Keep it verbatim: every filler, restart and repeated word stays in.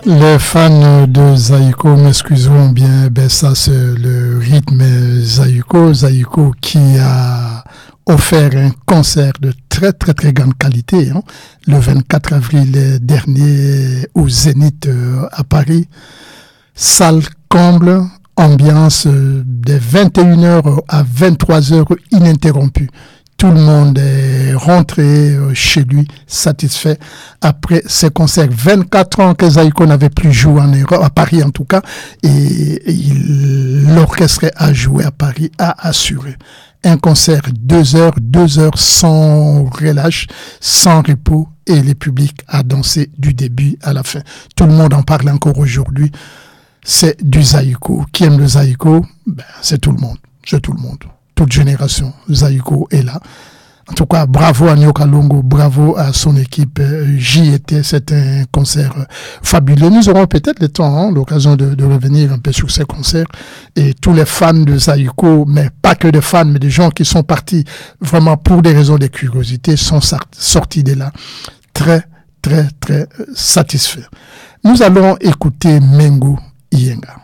Les fans de Zaïko m'excuseront bien, ben ça c'est le rythme Zaïko, Zaïko qui a offert un concert de très très très grande qualité hein, le vingt-quatre avril dernier au Zénith euh, à Paris. Salle comble, ambiance euh, de vingt et une heures à vingt-trois heures ininterrompue. Tout le monde est rentré chez lui satisfait après ces concerts. vingt-quatre ans que Zaïko n'avait plus joué en Europe, à Paris en tout cas, et il, l'orchestre a joué à Paris, a assuré. Un concert deux heures, deux heures sans relâche, sans repos, et le public a dansé du début à la fin. Tout le monde en parle encore aujourd'hui. C'est du Zaïko. Qui aime le Zaïko? Ben, c'est tout le monde. C'est tout le monde. Toute génération, Zaïko est là. En tout cas, bravo à Nyoka Longo, bravo à son équipe. J'y étais, c'était un concert fabuleux. Nous aurons peut-être le temps, hein, l'occasion de, de revenir un peu sur ces concerts. Et tous les fans de Zaïko, mais pas que des fans, mais des gens qui sont partis vraiment pour des raisons de curiosité, sont sortis de là très, très, très satisfaits. Nous allons écouter Mengo Iyenga.